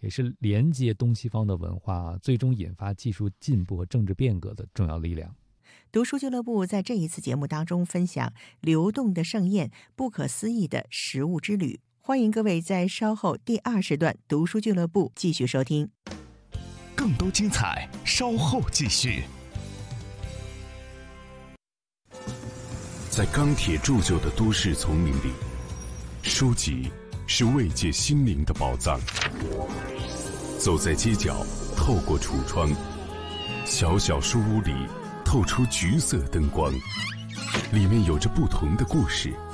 也是连接东西方的文化，最终引发技术进步和政治变革的重要力量。 读书俱乐部在这一次节目当中分享流动的盛宴，不可思议的食物之旅。欢迎各位在稍后第2时段读书俱乐部继续收听。 更多精彩稍后继续。 在钢铁铸就的都市丛林里，书籍是慰藉心灵的宝藏。走在街角，透过橱窗，小小书屋里透出橘色灯光，里面有着不同的故事，